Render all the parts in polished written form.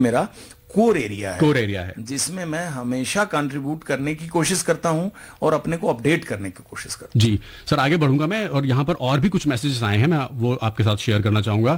मेरा core area है जिसमें मैं हमेशा कंट्रीब्यूट करने की कोशिश करता हूं और अपने को अपडेट करने की कोशिश करता हूं। जी सर, आगे बढ़ूंगा मैं, और यहां पर और भी कुछ मैसेजेस आए हैं, मैं वो आपके साथ शेयर करना चाहूंगा।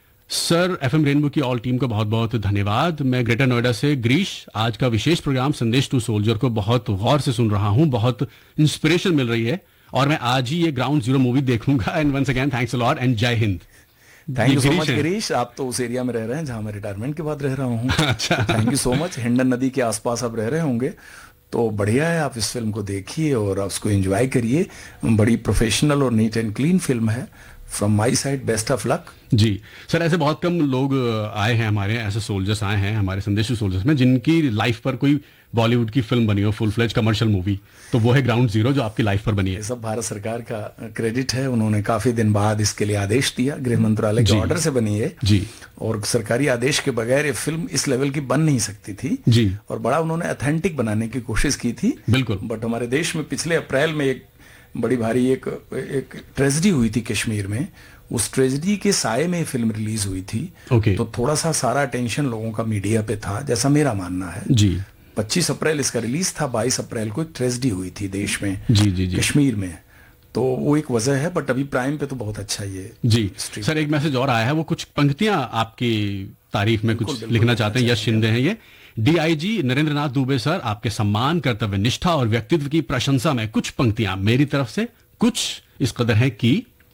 सर, एफएम रेनबो की ऑल टीम को बहुत बहुत धन्यवाद। मैं ग्रेटर नोएडा से ग्रीश, आज का विशेष प्रोग्राम संदेश टू सोल्जर को बहुत गौर से सुन रहा हूं, बहुत इंस्पिरेशन मिल रही है और मैं आज ही ये ग्राउंड जीरो मूवी देखूंगा। And once again thanks a lot and जय Hind. Thank you so much Girish, आप तो उस एरिया में रह रहे हैं जहां मैं रिटायरमेंट के बाद रह रहा हूँ। अच्छा, thank you so much. Hindon नदी के आसपास आप रह रहे होंगे तो बढ़िया है, आप इस फिल्म को देखिए और आप उसको एंजॉय करिए। बड़ी प्रोफेशनल और नीट एंड क्लीन फिल्म है। From my side best of luck. Ji sir, ऐसे बहुत कम लोग आए हैं हमारे, ऐसे सोल्जर्स आए हैं हमारे संदेश सोल्जर्स में जिनकी लाइफ पर कोई बॉलीवुड की फिल्म बनी हो, फुल फ्लेज कमर्शियल मूवी, तो वो है ग्राउंड जीरो जो आपकी लाइफ पर बनी है। ये सब भारत सरकार का क्रेडिट है, उन्होंने काफी दिन बाद इसके लिए आदेश दिया, गृह मंत्रालय के ऑर्डर से बनी है जी, और सरकारी आदेश के बगैर ये फिल्म इस लेवल की बन नहीं सकती थी जी, और बड़ा उन्होंने ऑथेंटिक बनाने की कोशिश की थी। बिल्कुल। बट हमारे देश में पिछले अप्रैल में एक बड़ी भारी एक ट्रेजेडी हुई थी कश्मीर में, उस ट्रेजेडी के साये में फिल्म रिलीज हुई थी। तो थोड़ा सा सारा अटेंशन लोगों का मीडिया पे था, जैसा मेरा मानना है। जी 25 अप्रैल इसका रिलीज था, 22 अप्रैल को एक ट्रेजेडी हुई थी देश में, जी, कश्मीर में, तो वो एक वजह है। बट अभी प्राइम पे तो बहुत अच्छा ये जी। सर, एक मैसेज और आया है, वो कुछ पंक्तियां आपकी तारीफ में कुछ लिखना चाहते हैं। यश शिंदे हैं ये। डीआईजी नरेंद्र नाथ दुबे सर, आपके सम्मान, कर्तव्य निष्ठा और व्यक्तित्व की प्रशंसा में कुछ पंक्तियां मेरी तरफ से। कुछ इस कदर है कि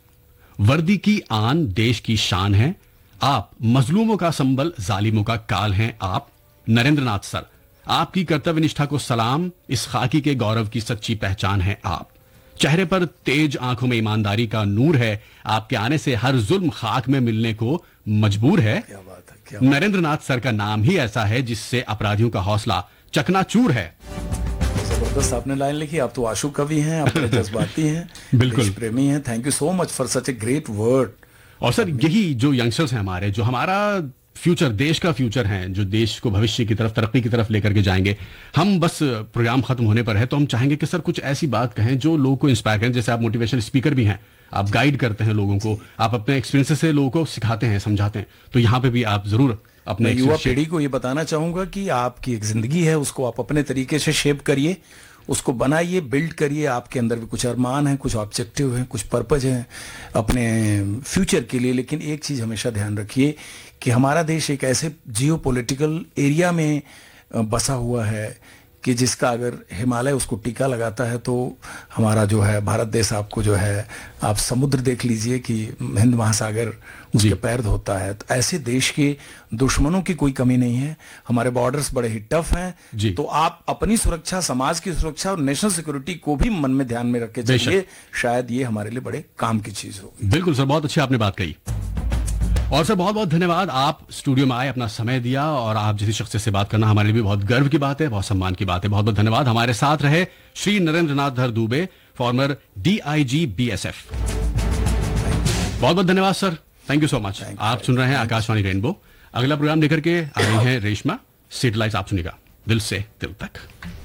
वर्दी की आन देश की शान है, आप मजलूमों का संबल, जालिमों का काल हैं आप। नरेंद्र नाथ सर, आपकी कर्तव्य निष्ठा को सलाम, इस खाकी के गौरव की सच्ची पहचान है आप। चेहरे पर तेज, आंखों में ईमानदारी का नूर है, आपके आने से हर जुल्म खाक में मिलने को मजबूर है। क्या बात है, क्या बात। नरेंद्र नाथ सर का नाम ही ऐसा है जिससे अपराधियों का हौसला चकनाचूर है। जबरदस्त आपने लाइन लिखी। आप तो आशु कवि हैं, आप जज्बाती हैं, बिल्कुल प्रेमी हैं। Thank you so much for such a great word. और सर, यही जो यंगस्टर्स हैं हमारे, जो हमारा फ्यूचर, देश का फ्यूचर है, जो देश को भविष्य की तरफ, तरक्की की तरफ लेकर के जाएंगे। हम बस प्रोग्राम खत्म होने पर है तो हम चाहेंगे कि सर कुछ ऐसी बात कहें जो लोगों को इंस्पायर करें। जैसे आप मोटिवेशनल स्पीकर भी हैं, आप गाइड करते हैं लोगों को, आप अपने एक्सपीरियंसेस से लोगों को सिखाते हैं, समझाते हैं, तो यहाँ पे भी आप जरूर अपने युवा पीढ़ी को ये बताना चाहूंगा कि आपकी एक जिंदगी है, उसको आप अपने तरीके से शेप करिए, उसको बनाइए, बिल्ड करिए। आपके अंदर भी कुछ अरमान है, कुछ ऑब्जेक्टिव है, कुछ पर्पज है अपने फ्यूचर के लिए। लेकिन एक चीज हमेशा ध्यान रखिए कि हमारा देश एक ऐसे जियो पॉलिटिकल एरिया में बसा हुआ है कि जिसका अगर हिमालय उसको टीका लगाता है तो हमारा जो है भारत देश, आपको जो है, आप समुद्र देख लीजिए कि हिंद महासागर उसके पैर धोता है। तो ऐसे देश के दुश्मनों की कोई कमी नहीं है। हमारे बॉर्डर्स बड़े ही टफ हैं, तो आप अपनी सुरक्षा, समाज की सुरक्षा और नेशनल सिक्योरिटी को भी मन में ध्यान में रख के चलिए। शायद ये हमारे लिए बड़े काम की चीज होगी। बिल्कुल सर, बहुत अच्छी आपने बात कही। और सर, बहुत बहुत धन्यवाद, आप स्टूडियो में आए, अपना समय दिया, और आप जैसी शख्सियत से बात करना हमारे लिए भी बहुत गर्व की बात है, बहुत सम्मान की बात है। बहुत बहुत धन्यवाद। हमारे साथ रहे श्री नरेंद्र नाथ धर दुबे, फॉर्मर डीआईजी बीएसएफ। बहुत बहुत धन्यवाद sir, thank you so much. आप सुन रहे हैं आकाशवाणी रेनबो। अगला प्रोग्राम लेकर के आ रही है रेशमा। सेटेलाइट आप सुनिएगा दिल से दिल तक।